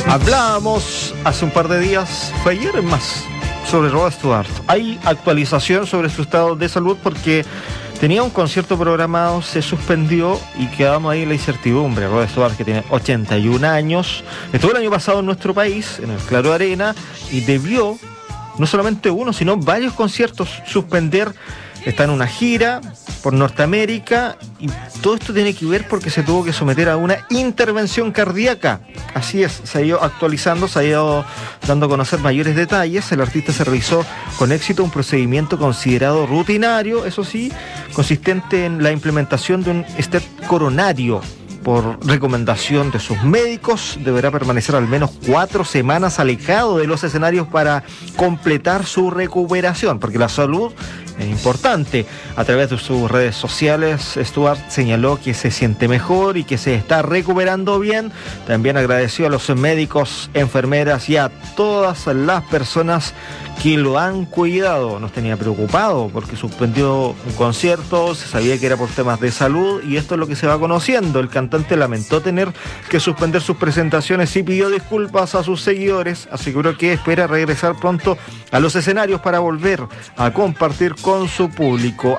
Hablábamos hace un par de días, fue ayer más, sobre Rod Stewart. Hay actualización sobre su estado de salud porque tenía un concierto programado, se suspendió y quedamos ahí en la incertidumbre. Rod Stewart, que tiene 81 años, estuvo el año pasado en nuestro país, en el Claro Arena, y debió, no solamente uno, sino varios conciertos suspender. Está en una gira por Norteamérica y todo esto tiene que ver porque se tuvo que someter a una intervención cardíaca. Así es, se ha ido actualizando, se ha ido dando a conocer mayores detalles. El artista se realizó con éxito un procedimiento considerado rutinario, eso sí, consistente en la implementación de un stent coronario. Por recomendación de sus médicos, deberá permanecer al menos 4 semanas alejado de los escenarios para completar su recuperación, porque la salud es importante. A través de sus redes sociales, Stewart señaló que se siente mejor y que se está recuperando bien. También agradeció a los médicos, enfermeras y a todas las personas que lo han cuidado. Nos tenía preocupado porque suspendió un concierto, se sabía que era por temas de salud y esto es lo que se va conociendo. El cantante lamentó tener que suspender sus presentaciones y pidió disculpas a sus seguidores. Aseguró que espera regresar pronto a los escenarios para volver a compartir con su público.